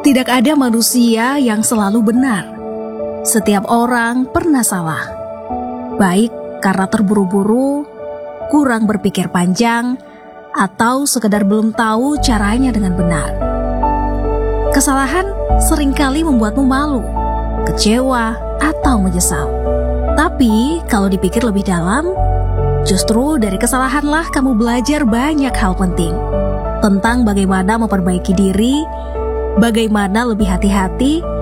Tidak ada manusia yang selalu benar. Setiap orang pernah salah. Baik karena terburu-buru, kurang berpikir panjang, atau sekedar belum tahu caranya dengan benar. Kesalahan seringkali membuatmu malu, kecewa, atau menyesal. Tapi kalau dipikir lebih dalam, justru dari kesalahanlah kamu belajar banyak hal penting. Tentang bagaimana memperbaiki diri, bagaimana lebih hati-hati,